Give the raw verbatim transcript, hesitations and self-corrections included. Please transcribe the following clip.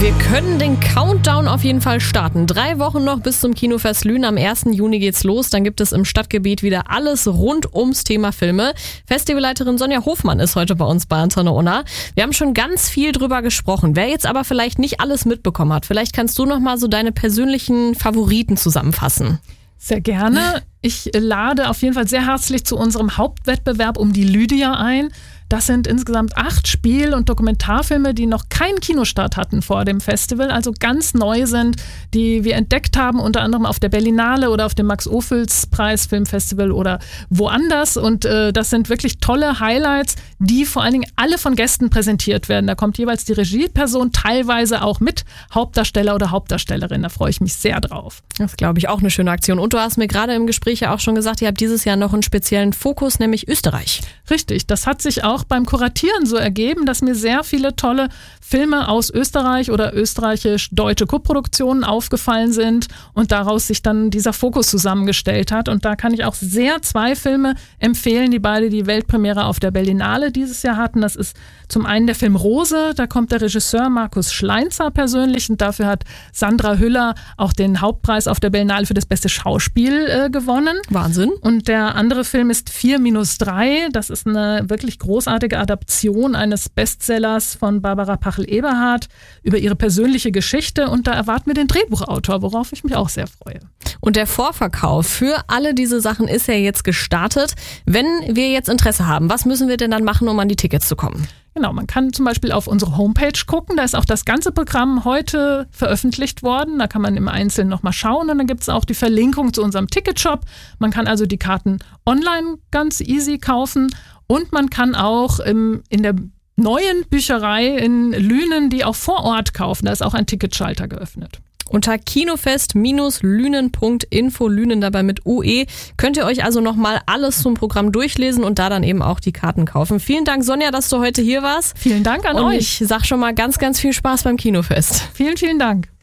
Wir können den Countdown auf jeden Fall starten. Drei Wochen noch bis zum Kinofest Lünen. Am ersten Juni geht's los. Dann gibt es im Stadtgebiet wieder alles rund ums Thema Filme. Festivalleiterin Sonja Hofmann ist heute bei uns bei Antenne Unna. Wir haben schon ganz viel drüber gesprochen. Wer jetzt aber vielleicht nicht alles mitbekommen hat, vielleicht kannst du noch mal so deine persönlichen Favoriten zusammenfassen. Sehr gerne. Ich lade auf jeden Fall sehr herzlich zu unserem Hauptwettbewerb um die Lydia ein. Das sind insgesamt acht Spiel- und Dokumentarfilme, die noch keinen Kinostart hatten vor dem Festival, also ganz neu sind, die wir entdeckt haben, unter anderem auf der Berlinale oder auf dem Max-Ophüls-Preis Filmfestival oder woanders. Und äh, das sind wirklich tolle Highlights, die vor allen Dingen alle von Gästen präsentiert werden. Da kommt jeweils die Regieperson, teilweise auch mit Hauptdarsteller oder Hauptdarstellerin. Da freue ich mich sehr drauf. Das glaube ich auch eine schöne Aktion. Und du hast mir gerade im Gespräch ja auch schon gesagt, ihr habt dieses Jahr noch einen speziellen Fokus, nämlich Österreich. Richtig, das hat sich auch beim Kuratieren so ergeben, dass mir sehr viele tolle Filme aus Österreich oder österreichisch-deutsche Koproduktionen aufgefallen sind und daraus sich dann dieser Fokus zusammengestellt hat. Und da kann ich auch sehr zwei Filme empfehlen, die beide die Weltpremiere auf der Berlinale dieses Jahr hatten. Das ist zum einen der Film Rose, da kommt der Regisseur Markus Schleinzer persönlich und dafür hat Sandra Hüller auch den Hauptpreis auf der Berlinale für das beste Schauspiel äh, gewonnen. Wahnsinn. Und der andere Film ist vier minus drei, das ist eine wirklich großartige Adaption eines Bestsellers von Barbara Pachel-Eberhardt über ihre persönliche Geschichte und da erwarten wir den Drehbuchautor, worauf ich mich auch sehr freue. Und der Vorverkauf für alle diese Sachen ist ja jetzt gestartet. Wenn wir jetzt Interesse haben, was müssen wir denn dann machen, um an die Tickets zu kommen? Genau, man kann zum Beispiel auf unsere Homepage gucken, da ist auch das ganze Programm heute veröffentlicht worden, da kann man im Einzelnen nochmal schauen und dann gibt es auch die Verlinkung zu unserem Ticketshop. Man kann also die Karten online ganz easy kaufen und man kann auch im, in der neuen Bücherei in Lünen die auch vor Ort kaufen, da ist auch ein Ticketschalter geöffnet. Unter kinofest-lünen punkt info, Lünen dabei mit U E, könnt ihr euch also nochmal alles zum Programm durchlesen und da dann eben auch die Karten kaufen. Vielen Dank, Sonja, dass du heute hier warst. Vielen Dank an und euch. Ich sag schon mal ganz, ganz viel Spaß beim Kinofest. Vielen, vielen Dank.